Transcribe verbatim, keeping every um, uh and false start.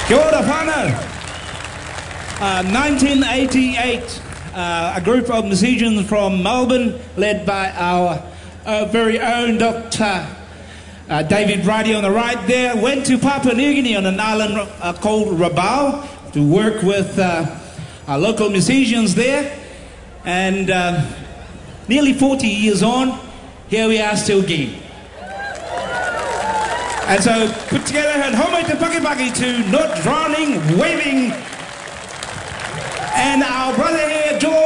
Kia ora whānau. Uh, nineteen eighty-eight, uh, a group of musicians from Melbourne, led by our uh, very own Doctor Uh, David Ridey on the right there, went to Papua New Guinea on an island uh, called Rabaul to work with uh, our local musicians there. And uh, nearly forty years on, here we are still gigging. And so put together and homemade the Paki Paki to Not Drowning, Waving. And our brother here, George